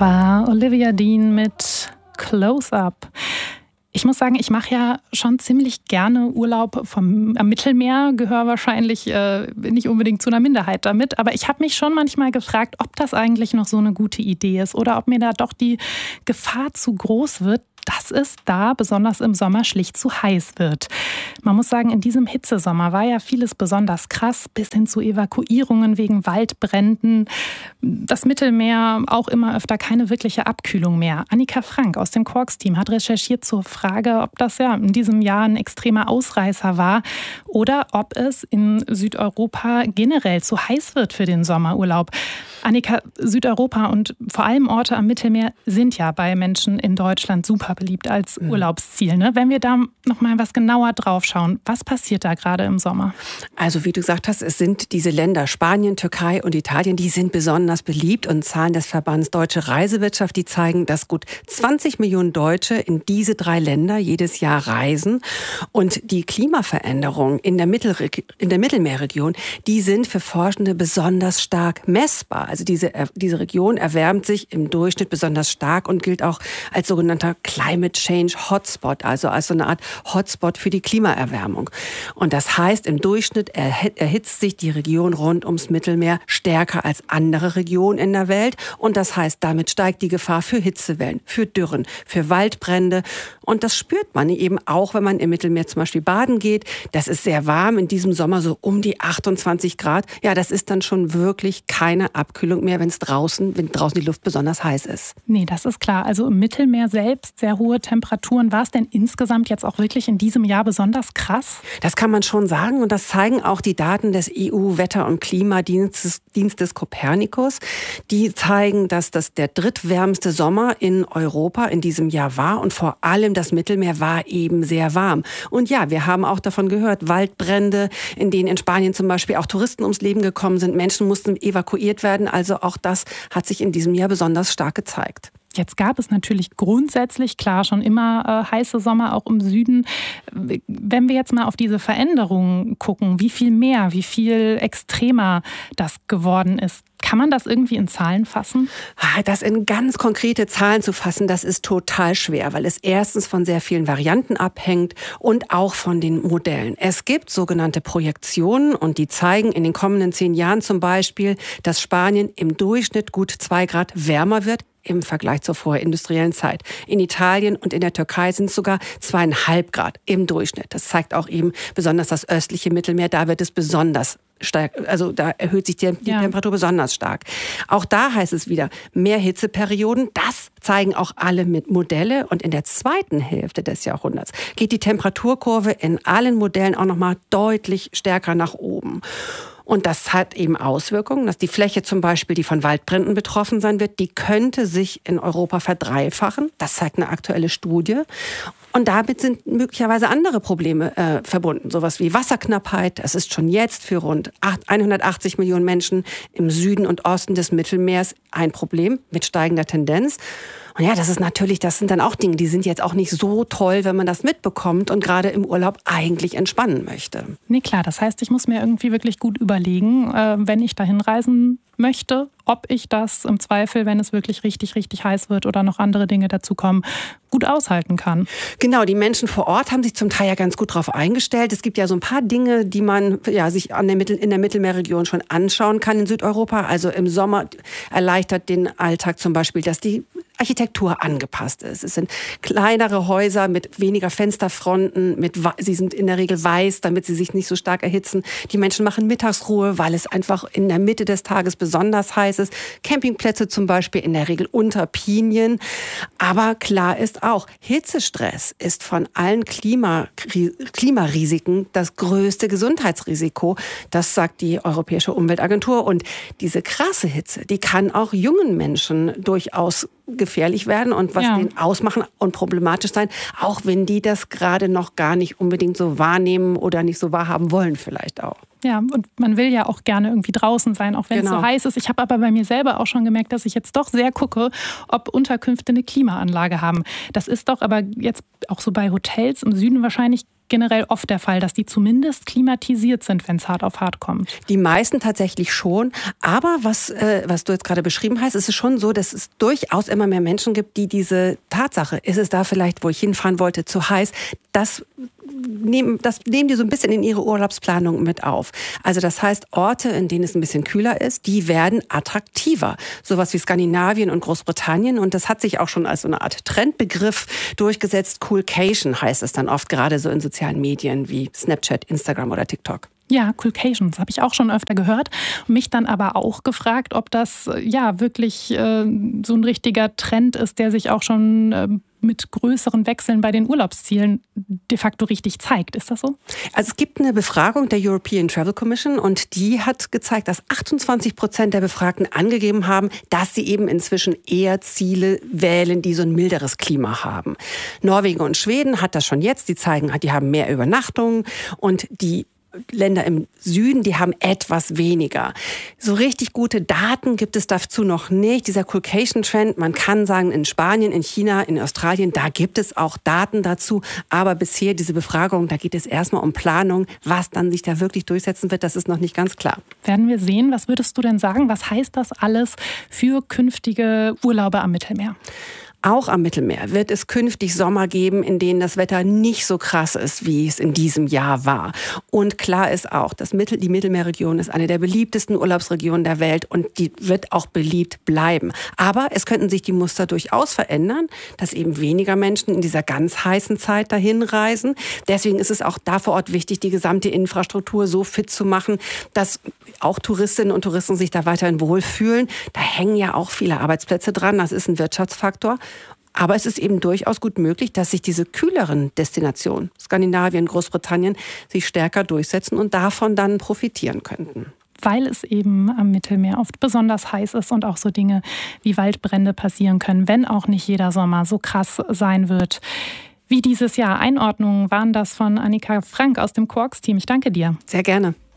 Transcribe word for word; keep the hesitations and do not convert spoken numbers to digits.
war Olivia Dean mit Close Up. Ich muss sagen, ich mache ja schon ziemlich gerne Urlaub vom, am Mittelmeer, gehöre wahrscheinlich äh, nicht unbedingt zu einer Minderheit damit. Aber ich habe mich schon manchmal gefragt, ob das eigentlich noch so eine gute Idee ist oder ob mir da doch die Gefahr zu groß wird, dass es da besonders im Sommer schlicht zu heiß wird. Man muss sagen, in diesem Hitzesommer war ja vieles besonders krass, bis hin zu Evakuierungen wegen Waldbränden. Das Mittelmeer auch immer öfter keine wirkliche Abkühlung mehr. Annika Frank aus dem Quarks-Team hat recherchiert zur Frage, ob das ja in diesem Jahr ein extremer Ausreißer war oder ob es in Südeuropa generell zu heiß wird für den Sommerurlaub. Annika, Südeuropa und vor allem Orte am Mittelmeer sind ja bei Menschen in Deutschland super beliebt als Urlaubsziel. Ne? Wenn wir da noch mal was genauer drauf schauen, was passiert da gerade im Sommer? Also wie du gesagt hast, es sind diese Länder Spanien, Türkei und Italien, die sind besonders beliebt, und Zahlen des Verbands Deutsche Reisewirtschaft, die zeigen, dass gut zwanzig Millionen Deutsche in diese drei Länder jedes Jahr reisen. Und die Klimaveränderungen in der, Mittelre- in der Mittelmeerregion, die sind für Forschende besonders stark messbar. Also diese, diese Region erwärmt sich im Durchschnitt besonders stark und gilt auch als sogenannter Climate Change Hotspot, also als so eine Art Hotspot für die Klimaerwärmung. Und das heißt, im Durchschnitt erhitzt sich die Region rund ums Mittelmeer stärker als andere Regionen in der Welt. Und das heißt, damit steigt die Gefahr für Hitzewellen, für Dürren, für Waldbrände. Und das spürt man eben auch, wenn man im Mittelmeer zum Beispiel baden geht. Das ist sehr warm in diesem Sommer, so um die achtundzwanzig Grad. Ja, das ist dann schon wirklich keine Abkühlung mehr, wenn es draußen, wenn draußen die Luft besonders heiß ist. Nee, das ist klar. Also im Mittelmeer selbst sehr hohe Temperaturen. War es denn insgesamt jetzt auch wirklich in diesem Jahr besonders krass? Das kann man schon sagen, und das zeigen auch die Daten des E U-Wetter- und Klimadienstes Dienstes Copernicus. Die zeigen, dass das der drittwärmste Sommer in Europa in diesem Jahr war, und vor allem das Mittelmeer war eben sehr warm. Und ja, wir haben auch davon gehört, Waldbrände, in denen in Spanien zum Beispiel auch Touristen ums Leben gekommen sind. Menschen mussten evakuiert werden. Also auch das hat sich in diesem Jahr besonders stark gezeigt. Jetzt gab es natürlich grundsätzlich, klar, schon immer äh, heiße Sommer, auch im Süden. Wenn wir jetzt mal auf diese Veränderungen gucken, wie viel mehr, wie viel extremer das geworden ist, kann man das irgendwie in Zahlen fassen? Das in ganz konkrete Zahlen zu fassen, das ist total schwer, weil es erstens von sehr vielen Varianten abhängt und auch von den Modellen. Es gibt sogenannte Projektionen, und die zeigen in den kommenden zehn Jahren zum Beispiel, dass Spanien im Durchschnitt gut zwei Grad wärmer wird im Vergleich zur vorindustriellen Zeit. In Italien und in der Türkei sind es sogar zweieinhalb Grad im Durchschnitt. Das zeigt auch eben besonders das östliche Mittelmeer, da wird es besonders stark, also da erhöht sich die, die ja. Temperatur besonders stark. Auch da heißt es wieder, mehr Hitzeperioden, das zeigen auch alle mit Modelle. Und in der zweiten Hälfte des Jahrhunderts geht die Temperaturkurve in allen Modellen auch nochmal deutlich stärker nach oben. Und das hat eben Auswirkungen, dass die Fläche zum Beispiel, die von Waldbränden betroffen sein wird, die könnte sich in Europa verdreifachen. Das zeigt eine aktuelle Studie. Und damit sind möglicherweise andere Probleme äh, verbunden, sowas wie Wasserknappheit. Das ist schon jetzt für rund hundertachtzig Millionen Menschen im Süden und Osten des Mittelmeers ein Problem mit steigender Tendenz. Und ja, das ist natürlich, das sind dann auch Dinge, die sind jetzt auch nicht so toll, wenn man das mitbekommt und gerade im Urlaub eigentlich entspannen möchte. Nee, klar, das heißt, ich muss mir irgendwie wirklich gut überlegen, äh, wenn ich dahin reisen möchte, ob ich das im Zweifel, wenn es wirklich richtig, richtig heiß wird oder noch andere Dinge dazukommen, gut aushalten kann. Genau, die Menschen vor Ort haben sich zum Teil ja ganz gut darauf eingestellt. Es gibt ja so ein paar Dinge, die man ja, sich an der Mittel, in der Mittelmeerregion schon anschauen kann in Südeuropa. Also im Sommer erleichtert den Alltag zum Beispiel, dass die Architektur angepasst ist. Es sind kleinere Häuser mit weniger Fensterfronten, mit, sie sind in der Regel weiß, damit sie sich nicht so stark erhitzen. Die Menschen machen Mittagsruhe, weil es einfach in der Mitte des Tages besonders heiß ist. Campingplätze zum Beispiel in der Regel unter Pinien. Aber klar ist auch, Hitzestress ist von allen Klima, Klimarisiken das größte Gesundheitsrisiko. Das sagt die Europäische Umweltagentur. Und diese krasse Hitze, die kann auch jungen Menschen durchaus gefährlich werden und was ja. den ausmachen und problematisch sein, auch wenn die das gerade noch gar nicht unbedingt so wahrnehmen oder nicht so wahrhaben wollen vielleicht auch. Ja, und man will ja auch gerne irgendwie draußen sein, auch wenn genau. es so heiß ist. Ich habe aber bei mir selber auch schon gemerkt, dass ich jetzt doch sehr gucke, ob Unterkünfte eine Klimaanlage haben. Das ist doch aber jetzt auch so bei Hotels im Süden wahrscheinlich generell oft der Fall, dass die zumindest klimatisiert sind, wenn es hart auf hart kommt? Die meisten tatsächlich schon. Aber was, äh, was du jetzt gerade beschrieben hast, ist es schon so, dass es durchaus immer mehr Menschen gibt, die diese Tatsache, ist es da vielleicht, wo ich hinfahren wollte, zu heiß, das nehmen, das nehmen die so ein bisschen in ihre Urlaubsplanung mit auf. Also das heißt, Orte, in denen es ein bisschen kühler ist, die werden attraktiver. Sowas wie Skandinavien und Großbritannien. Und das hat sich auch schon als so eine Art Trendbegriff durchgesetzt. Coolcation heißt es dann oft, gerade so in sozialen Medien wie Snapchat, Instagram oder TikTok. Ja, Coolcation, das habe ich auch schon öfter gehört. Mich dann aber auch gefragt, ob das ja wirklich äh, so ein richtiger Trend ist, der sich auch schon äh, mit größeren Wechseln bei den Urlaubszielen de facto richtig zeigt. Ist das so? Also es gibt eine Befragung der European Travel Commission und die hat gezeigt, dass achtundzwanzig Prozent der Befragten angegeben haben, dass sie eben inzwischen eher Ziele wählen, die so ein milderes Klima haben. Norwegen und Schweden hat das schon jetzt. Die zeigen, die haben mehr Übernachtungen und die Länder im Süden, die haben etwas weniger. So richtig gute Daten gibt es dazu noch nicht. Dieser Coolcation-Trend, man kann sagen, in Spanien, in China, in Australien, da gibt es auch Daten dazu. Aber bisher diese Befragung, da geht es erstmal um Planung. Was dann sich da wirklich durchsetzen wird, das ist noch nicht ganz klar. Werden wir sehen. Was würdest du denn sagen? Was heißt das alles für künftige Urlaube am Mittelmeer? Auch am Mittelmeer wird es künftig Sommer geben, in denen das Wetter nicht so krass ist, wie es in diesem Jahr war. Und klar ist auch, dass Mittel, die Mittelmeerregion ist eine der beliebtesten Urlaubsregionen der Welt und die wird auch beliebt bleiben. Aber es könnten sich die Muster durchaus verändern, dass eben weniger Menschen in dieser ganz heißen Zeit dahin reisen. Deswegen ist es auch da vor Ort wichtig, die gesamte Infrastruktur so fit zu machen, dass auch Touristinnen und Touristen sich da weiterhin wohlfühlen. Da hängen ja auch viele Arbeitsplätze dran, das ist ein Wirtschaftsfaktor. Aber es ist eben durchaus gut möglich, dass sich diese kühleren Destinationen, Skandinavien, Großbritannien, sich stärker durchsetzen und davon dann profitieren könnten. Weil es eben am Mittelmeer oft besonders heiß ist und auch so Dinge wie Waldbrände passieren können, wenn auch nicht jeder Sommer so krass sein wird wie dieses Jahr. Einordnungen waren das von Annika Frank aus dem Quarks-Team. Ich danke dir. Sehr gerne.